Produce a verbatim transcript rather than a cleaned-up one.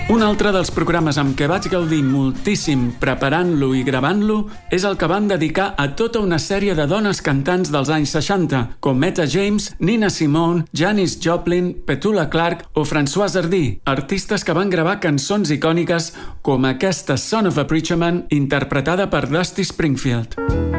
Un altre dels programes amb què vaig gaudir moltíssim preparant-lo i gravant-lo és el que van dedicar a tota una sèrie de dones cantants dels anys seixanta, com Etta James, Nina Simone, Janis Joplin, Petula Clark o Françoise Hardy, artistes que van gravar cançons icòniques com aquesta Son of a Preacher Man interpretada per Dusty Springfield.